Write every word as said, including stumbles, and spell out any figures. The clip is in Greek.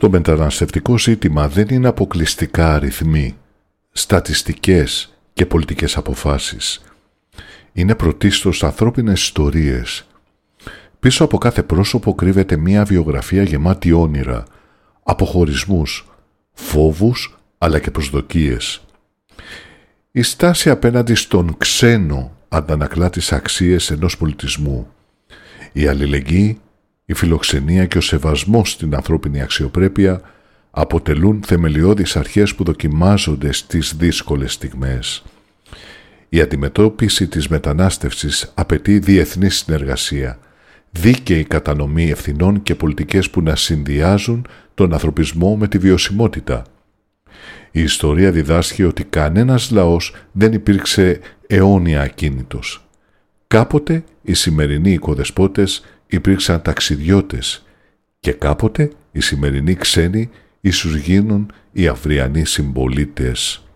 Το μεταναστευτικό ζήτημα δεν είναι αποκλειστικά αριθμοί, στατιστικές και πολιτικές αποφάσεις. Είναι πρωτίστως ανθρώπινες ιστορίες. Πίσω από κάθε πρόσωπο κρύβεται μία βιογραφία γεμάτη όνειρα, αποχωρισμούς, φόβους αλλά και προσδοκίες. Η στάση απέναντι στον ξένο αντανακλά τις αξίες ενός πολιτισμού. Η αλληλεγγύη, η φιλοξενία και ο σεβασμός στην ανθρώπινη αξιοπρέπεια αποτελούν θεμελιώδεις αρχές που δοκιμάζονται στις δύσκολες στιγμές. Η αντιμετώπιση της μετανάστευσης απαιτεί διεθνή συνεργασία, δίκαιη κατανομή ευθυνών και πολιτικές που να συνδυάζουν τον ανθρωπισμό με τη βιωσιμότητα. Η ιστορία διδάσκει ότι κανένας λαός δεν υπήρξε αιώνια ακίνητος. Κάποτε οι σημερινοί οικοδεσπότες υπήρξαν ταξιδιώτες και κάποτε οι σημερινοί ξένοι ίσως γίνουν οι αυριανοί συμπολίτες.